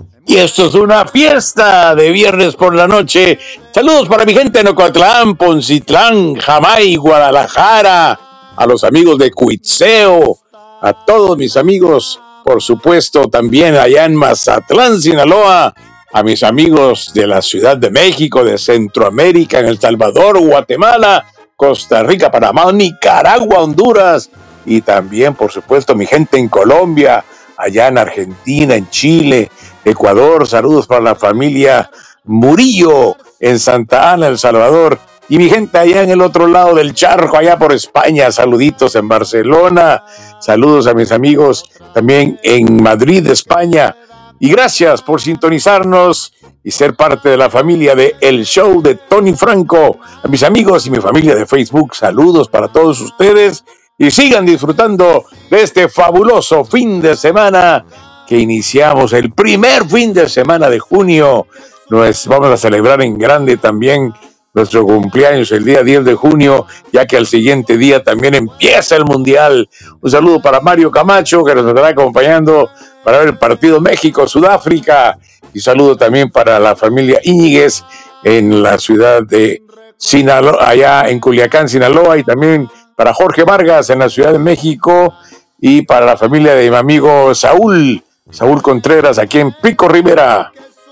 Y esto es una fiesta de viernes por la noche. Saludos para mi gente en Ocotlán, Poncitlán, Jamay, Guadalajara, a los amigos de Cuitzeo, a todos mis amigos, por supuesto, también allá en Mazatlán, Sinaloa, a mis amigos de la Ciudad de México, de Centroamérica, en El Salvador, Guatemala, Costa Rica, Panamá, Nicaragua, Honduras, y también, por supuesto, mi gente en Colombia, allá en Argentina, en Chile, Ecuador. Saludos para la familia Murillo en Santa Ana, El Salvador, y mi gente allá en el otro lado del charco, allá por España. Saluditos en Barcelona, saludos a mis amigos también en Madrid, España, y gracias por sintonizarnos y ser parte de la familia de El Show de Tony Franco. A mis amigos y mi familia de Facebook, saludos para todos ustedes y sigan disfrutando de este fabuloso fin de semana que iniciamos, el primer fin de semana de junio. Vamos a celebrar en grande también nuestro cumpleaños el día 10 de junio, ya que al siguiente día también empieza el Mundial. Un saludo para Mario Camacho, que nos estará acompañando para ver el partido México-Sudáfrica. Y saludo también para la familia Íñiguez en la ciudad de Sinaloa, allá en Culiacán, Sinaloa, y también para Jorge Vargas en la Ciudad de México, y para la familia de mi amigo Saúl Contreras aquí en Pico Rivera.